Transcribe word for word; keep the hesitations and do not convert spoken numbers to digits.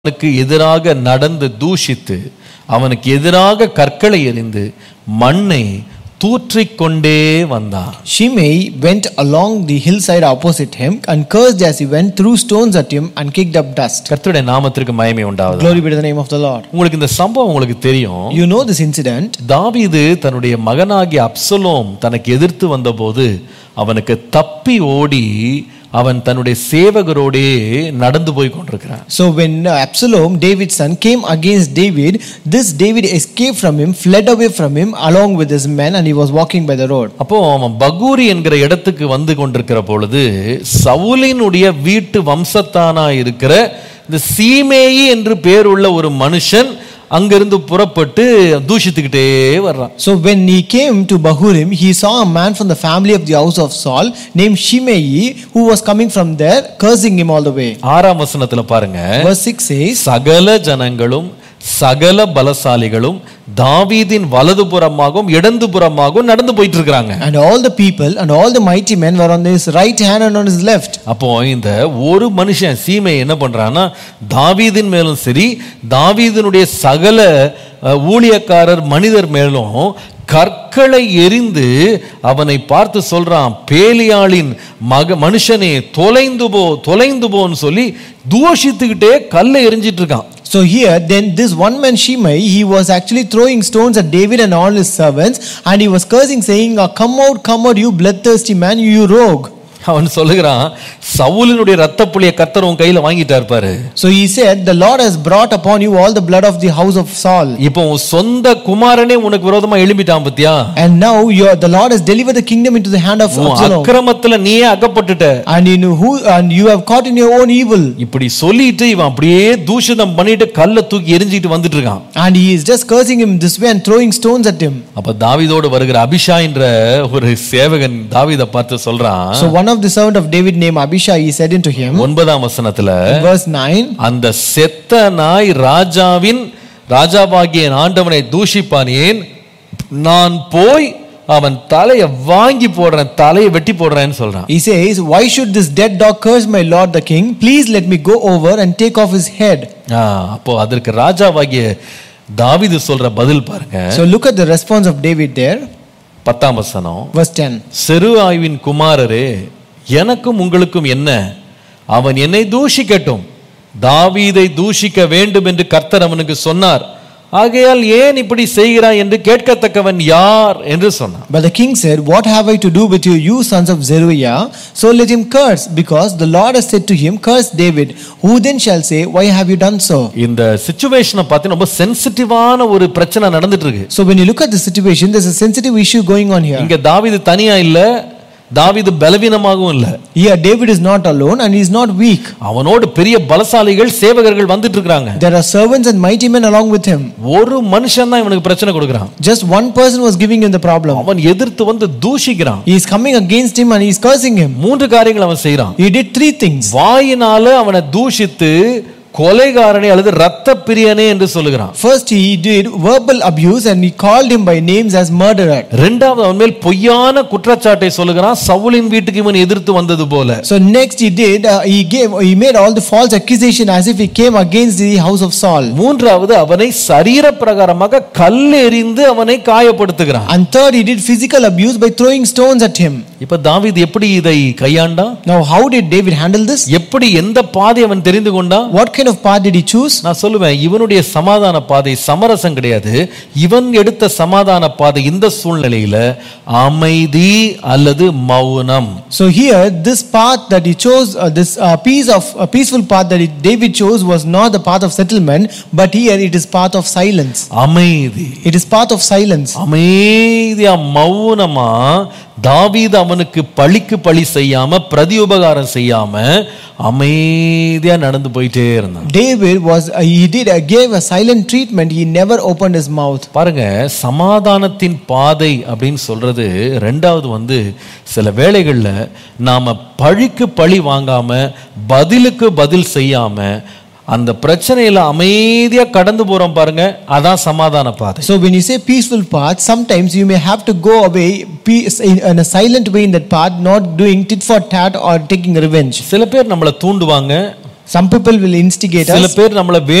அவனுக்கு எதிராக நடந்து தூஷித்து அவனுக்கு எதிராக கற்களை எறிந்து மண்ணை தூற்றிக்கொண்டே வந்தான். Shimei went along the hillside opposite him and cursed as he went, threw stones at him and kicked up dust. கர்த்தருடைய நாமத்திற்கு மகிமை உண்டாவதாக. Glory be to the name of the Lord. உங்களுக்கு இந்த சம்பவம் உங்களுக்கு தெரியும். You know this incident. தாவீது தன்னுடைய மகனாகிய அப்சலோம் தனக்கு எதிர்த்து வந்தபோது அவனுக்கு தப்பி ஓடி அவன் தன்னுடைய சேவகரோடே நடந்து போய் கொண்டிருக்கிறான். So when Absalom, David's son, came against David, this David escaped from him, fled away from him along with his men, and he was walking by the road. அப்போ அவன் பகூரி என்கிற இடத்துக்கு வந்து கொண்டிருக்கிற பொழுது சவுலினுடைய வீட்டு வம்சத்தானா இருக்கிற இந்த சீமேயி என்று பேருள்ள ஒரு மனுஷன் அங்கிருந்து புறப்பட்டு தூஷித்துக்கிட்டே வர்றான். So when he came to Bahurim, he saw a man from the family of the house of Saul named Shimei who was coming from there, cursing him all the way. ஆறாம் வசனத்துல பாருங்க. Verse six says, சகல ஜனங்களும் சகல பலசாலிகளும் தாவீதின் வலதுபுறமாகவும் இடதுபுறமாகவும் நடந்து போயிட்டு இருக்காங்க. And all the people and all the mighty men were on his right hand and on his left. அப்போ இந்த ஒரு மனுஷன் சீமை என்ன பண்றான்னா தாவீதின் மேலும் சரி தாவீதினுடைய சகல ஊழியக்காரர் மனிதர் மேலும் கற்களை எரிந்து அவனை பார்த்து சொல்றான், பேலியாளின் மக மனுஷனே தொலைந்து போ தொலைந்து போன்னு சொல்லி தூஷித்துக்கிட்டே கல்லை எரிஞ்சிட்டு இருக்கான். So here then this one man Shimei, he was actually throwing stones at David and all his servants, and he was cursing saying, come out, come out, you bloodthirsty man, you rogue. அவன் சொல்லுகிறான், சவுலினுடைய இரத்த புளிய கர்த்தர் உன் கையில வாங்கிட்டார் பாரு. So he said, the Lord has brought upon you all the blood of the house of Saul. இப்போ உன் சொந்த குமாரனே உனக்கு விரோதமா எழும்பிட்டான் பத்தியா? And now you the Lord has delivered the kingdom into the hand of Absalom. அக்கிரமத்துல நீயே அகப்பட்டுட்ட. And you who and you have caught in your own evil. இப்படி சொல்லிட்டு இவன் அப்படியே தூஷணம் பண்ணிட்டு கல்லை தூக்கி எரிஞ்சிட்டு வந்துட்டு இருக்கான். And he is just cursing him this way and throwing stones at him. அப்ப தாவீதோடு வருகிற அபிஷாய் என்ற ஒரு சேவகன் தாவீதை பார்த்து சொல்றான். So one of the servant of David named Abishai, he said unto him, ஒன்பதாம் வசனத்துல, verse nine, அந்த செத்த நாய் ராஜாவின் ராஜாவாகிய ஆண்டவனை தூஷிப்பானேன், நான் போய் அவன் தலையை வாங்கி போடுறேன், தலையை வெட்டி போடுறேன்னு சொல்றான். He says, why should this dead dog curse my lord the king? Please let me go over and take off his head. அப்போ அதற்கு ராஜாவாகிய தாவீது சொல்ற பதில் பாருங்க. So look at the response of David there. பத்தாம் வசனம், verse ten, செருயாவின் குமாரரே, எனக்கும் உங்களுக்கும் என்ன? அவன் என்னை தூஷிக்கட்டும், தாவீதை தூஷிக்க வேண்டும் என்று கர்த்தர் அவனுக்கு சொன்னார், ஆகையால் ஏன் இப்படி செய்கிறாய் என்று கேட்கத்தக்கவன் யார் என்று சொன்னான். But the king said, what have I to do with you, you sons of Zeruiah? So let him curse, because the Lord has said to him, curse David. Who then shall say, why have you done so? இந்த சிச்சுவேஷனை பார்த்து ரொம்ப சென்சிட்டிவான ஒரு பிரச்சனை நடந்துட்டு இருக்கு. So when you look at the situation, there's a sensitive issue going on here. இங்க தாவீது தனியா இல்ல, தாவீது பலவீனமாகவும் இல்ல. Here David is not alone and he is not weak. அவனோடு பெரிய பலசாலிகள் சேவகர்கள் வந்துட்டு இருக்காங்க. There are servants and mighty men along with him. ஒரு மனுஷன் தான் இவனுக்கு பிரச்சனை கொடுக்கறான். Just one person was giving him the problem. அவன் எதிர்த்து வந்து தூஷிக்கிறான். He is coming against him and he is cursing him. மூன்று காரியங்கள் அவன் செய்றான். He did three things. வாயினால அவனை தூஷித்து கொலைகாரனே அல்லது இரத்த பிரியனே என்று சொல்லுகிறான். First he did verbal abuse and he called him by names as murderer. இரண்டாவது அவன் மேல் பொய்யான குற்றச்சாட்டை சொல்லுகிறான், சவுலின் வீட்டுக்கு இவன் எதிர்த்து வந்தது போல. So next he did uh, he gave he made all the false accusation as if he came against the house of Saul. மூன்றாவது அவனை சரீர பிரகாரமாக கல்லெறிந்து அவனை காயப்படுத்துகிறான். And third he did physical abuse by throwing stones at him. இப்ப தாவீது எப்படி இதை கையாண்டான்? Now how did David handle this? எப்படி எந்த பாதை அவன் தெரிந்து கொண்டான்? What kind of path did he choose? நான் சொல்லுவேன், இவனுடைய சமாதான பாதை சமரசம் கிடையாது. இவன் எடுத்த சமாதான பாதை இந்த சூழ்நிலையில அமைதி அல்லது மௌனம். So here this path that he chose, uh, this uh, piece of a uh, peaceful path that he, David chose was not the path of settlement, but here it is path of silence. அமைதி. It is path of silence. அமைதியா மௌனமா தாவீது அவனுக்கு பழிக்கு பழி செய்யாம பிரதியுபகாரம் செய்யாம அமைதியா நடந்து போயிட்டே இருந்தான். David was uh, he did uh, gave a silent treatment. He never opened his mouth. பாருங்க, சமாதானத்தின் பாதை அப்படின்னு சொல்றது ரெண்டாவது வந்து சில வேளைகள்ல நாம பழிக்கு பழி வாங்காம பதிலுக்கு பதில் செய்யாம அந்த பிரச்சனையில அமைதியா கடந்து போறோம் பாருங்க, அதான் சமாதான பாதை. So when you say peaceful path, sometimes you may have to go away peace in, in a silent way in that path, not doing tit for tat or taking revenge. சில பேர் நம்மளை தூண்டுவாங்க, Some people will instigate சில us. பேர் நம்மளை